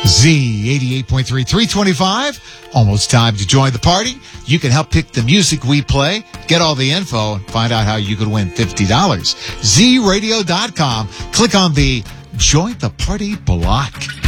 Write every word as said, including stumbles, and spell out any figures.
Z eighty-eight point three, three twenty-five. Almost time to join the party. You can help pick the music we play, get all the info, and find out how you could win fifty dollars. Z radio dot com. Click on the Join the Party block.